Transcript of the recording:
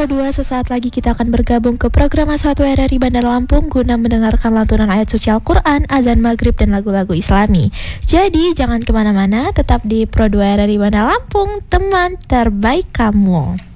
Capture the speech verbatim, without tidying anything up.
dua, sesaat lagi kita akan bergabung ke program satu R R I Bandar Lampung guna mendengarkan lantunan ayat suci Al-Quran, azan maghrib, dan lagu-lagu islami. Jadi jangan kemana-mana, tetap di Pro dua R R I Bandar Lampung, teman terbaik kamu.